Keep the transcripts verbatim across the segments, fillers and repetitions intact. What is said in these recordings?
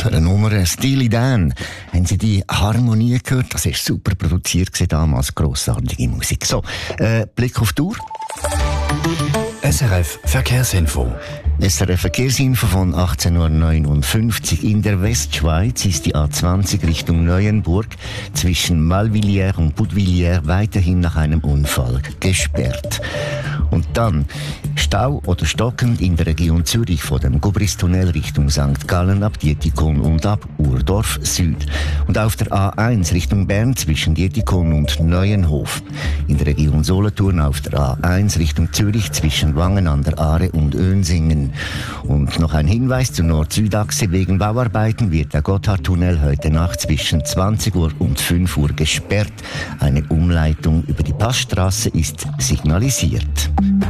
für eine Nummer? Steely Dan. Haben Sie die Harmonie gehört? Das war super produziert damals, grossartige Musik. So, äh, Blick auf die Uhr. S R F Verkehrsinfo. S R F Verkehrsinfo von achtzehn Uhr neunundfünfzig. In der Westschweiz ist die A zwanzig Richtung Neuenburg zwischen Malvilliers und Budvilliers weiterhin nach einem Unfall gesperrt. Und dann Stau oder stockend in der Region Zürich von dem Gubristunnel Richtung Sankt Gallen ab Dietikon und ab Urdorf Süd. Und auf der A eins Richtung Bern zwischen Dietikon und Neuenhof. In der Region Solothurn auf der A eins Richtung Zürich zwischen Wangen an der Aare und Önsingen. Und noch ein Hinweis zur Nord-Süd-Achse: wegen Bauarbeiten wird der Gotthardtunnel heute Nacht zwischen zwanzig Uhr und fünf Uhr gesperrt. Eine Umleitung über die Passstraße ist signalisiert.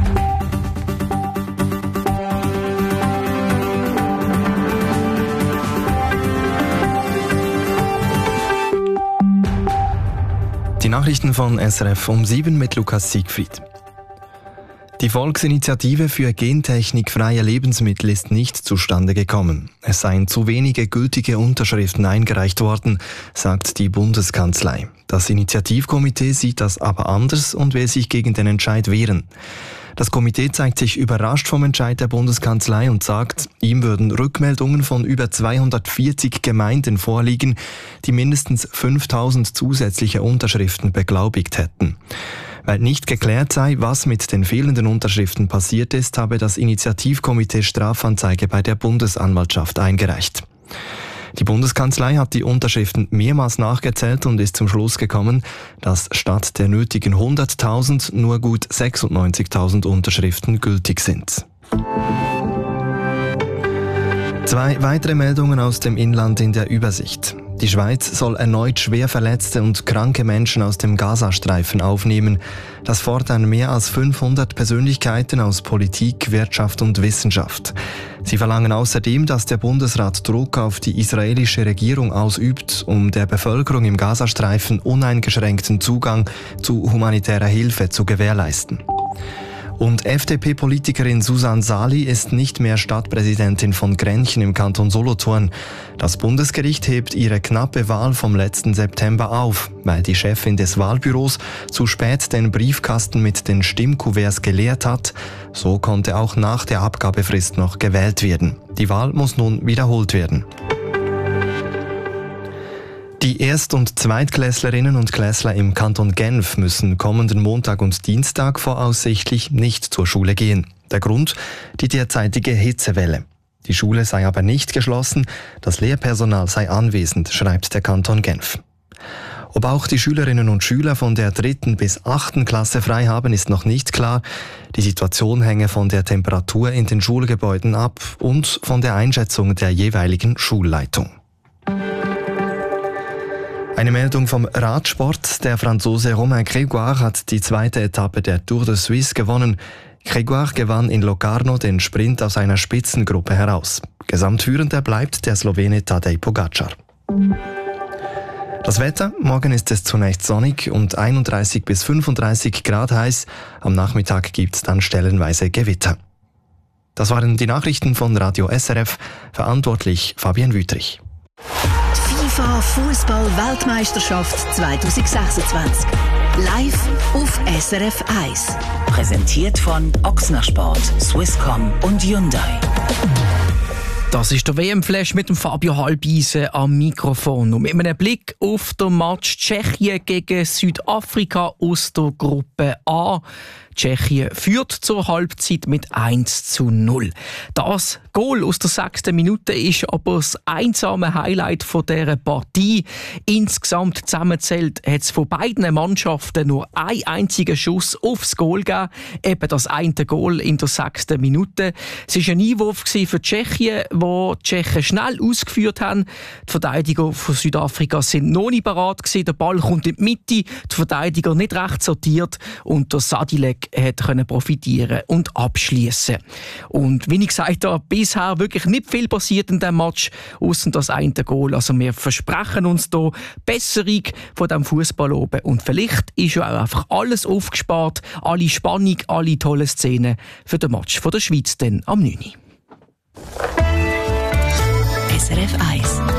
Die Nachrichten von S R F um sieben mit Lukas Siegfried. Die Volksinitiative für gentechnikfreie Lebensmittel ist nicht zustande gekommen. Es seien zu wenige gültige Unterschriften eingereicht worden, sagt die Bundeskanzlei. Das Initiativkomitee sieht das aber anders und will sich gegen den Entscheid wehren. Das Komitee zeigt sich überrascht vom Entscheid der Bundeskanzlei und sagt, ihm würden Rückmeldungen von über zweihundertvierzig Gemeinden vorliegen, die mindestens fünftausend zusätzliche Unterschriften beglaubigt hätten. Weil nicht geklärt sei, was mit den fehlenden Unterschriften passiert ist, habe das Initiativkomitee Strafanzeige bei der Bundesanwaltschaft eingereicht. Die Bundeskanzlei hat die Unterschriften mehrmals nachgezählt und ist zum Schluss gekommen, dass statt der nötigen hunderttausend nur gut sechsundneunzigtausend Unterschriften gültig sind. Zwei weitere Meldungen aus dem Inland in der Übersicht. Die Schweiz soll erneut schwer verletzte und kranke Menschen aus dem Gazastreifen aufnehmen. Das fordern mehr als fünfhundert Persönlichkeiten aus Politik, Wirtschaft und Wissenschaft. Sie verlangen außerdem, dass der Bundesrat Druck auf die israelische Regierung ausübt, um der Bevölkerung im Gazastreifen uneingeschränkten Zugang zu humanitärer Hilfe zu gewährleisten. Und F D P-Politikerin Susanne Sali ist nicht mehr Stadtpräsidentin von Grenchen im Kanton Solothurn. Das Bundesgericht hebt ihre knappe Wahl vom letzten September auf, weil die Chefin des Wahlbüros zu spät den Briefkasten mit den Stimmkuverts geleert hat. So konnte auch nach der Abgabefrist noch gewählt werden. Die Wahl muss nun wiederholt werden. Die Erst- und Zweitklässlerinnen und Klässler im Kanton Genf müssen kommenden Montag und Dienstag voraussichtlich nicht zur Schule gehen. Der Grund? Die derzeitige Hitzewelle. Die Schule sei aber nicht geschlossen, das Lehrpersonal sei anwesend, schreibt der Kanton Genf. Ob auch die Schülerinnen und Schüler von der dritten bis achten Klasse frei haben, ist noch nicht klar. Die Situation hänge von der Temperatur in den Schulgebäuden ab und von der Einschätzung der jeweiligen Schulleitung. Eine Meldung vom Radsport. Der Franzose Romain Grégoire hat die zweite Etappe der Tour de Suisse gewonnen. Grégoire gewann in Locarno den Sprint aus einer Spitzengruppe heraus. Gesamtführender bleibt der Slowene Tadej Pogačar. Das Wetter: Morgen ist es zunächst sonnig und einunddreißig bis fünfunddreißig Grad heiß. Am Nachmittag gibt es dann stellenweise Gewitter. Das waren die Nachrichten von Radio S R F. Verantwortlich Fabian Wüthrich. FIFA Fußball-Weltmeisterschaft zwanzig sechsundzwanzig. Live auf S R F eins. Präsentiert von Ochsner Sport, Swisscom und Hyundai. Das ist der W M-Flash mit dem Fabio Halbeisen am Mikrofon. Und mit einem Blick auf den Match Tschechien gegen Südafrika aus der Gruppe A. Tschechien führt zur Halbzeit mit eins zu null. Das Goal aus der sechsten Minute ist aber das einsame Highlight von dieser Partie. Insgesamt zusammenzählt hat es von beiden Mannschaften nur einen einzigen Schuss aufs Goal gegeben. Eben das eine Goal in der sechsten Minute. Es war ein Einwurf für Tschechien, wo die Tschechen schnell ausgeführt haben. Die Verteidiger von Südafrika sind noch nicht bereit gewesen. Der Ball kommt in die Mitte, die Verteidiger nicht recht sortiert und der Sadilek hat können profitieren und abschließen. Und wie ich gesagt habe, bisher wirklich nicht viel passiert in diesem Match, ausser das eine Goal. Also wir versprechen uns hier Besserung von diesem Fußball oben. Und vielleicht ist ja auch einfach alles aufgespart, alle Spannung, alle tollen Szenen für den Match von der Schweiz dann am neunten S R F eins.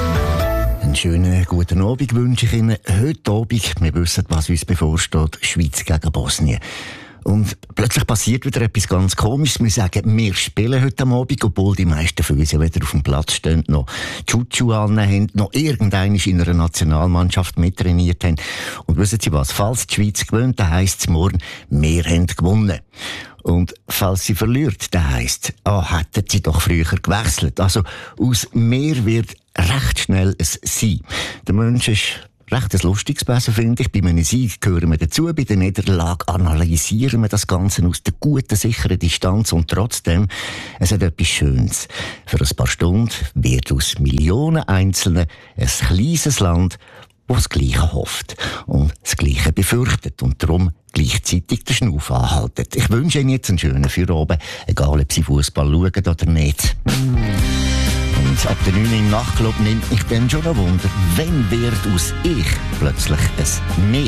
Einen schönen guten Abend wünsche ich Ihnen. Heute Abend, wir wissen, was uns bevorsteht, Schweiz gegen Bosnien. Und plötzlich passiert wieder etwas ganz Komisches. Wir sagen, wir spielen heute am Abend, obwohl die meisten von uns ja wieder auf dem Platz stehen, noch Chuchu haben, noch irgendeiner in einer Nationalmannschaft mittrainiert haben. Und wissen Sie was? Falls die Schweiz gewinnt, dann heisst es morgen, wir haben gewonnen. Und falls sie verliert, dann heisst es, ah, hätten sie doch früher gewechselt. Also, aus mehr wird recht schnell ein Sie. Der Mensch ist recht ein lustiges Wesen, finde ich. Bei einem Sieg gehören wir dazu, bei der Niederlage analysieren wir das Ganze aus der guten, sicheren Distanz und trotzdem, es hat etwas Schönes. Für ein paar Stunden wird aus Millionen Einzelnen ein kleines Land, das das Gleiche hofft und das Gleiche befürchtet und darum gleichzeitig den Schnuff anhaltet. Ich wünsche Ihnen jetzt einen schönen Feierabend, egal ob Sie Fußball schauen oder nicht. Und ab der neun im Nachtclub nimmt mich dann schon ein Wunder, wenn wird aus Ich plötzlich ein Meer?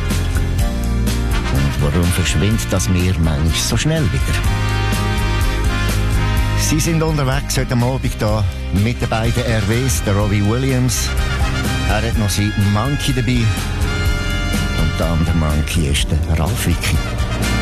Und warum verschwindet das Meer manchmal so schnell wieder? Sie sind unterwegs heute Abend hier mit den beiden R Ws, der Robbie Williams. Er hat noch seinen Monkey dabei. Und der andere Monkey ist der Ralf Wicki.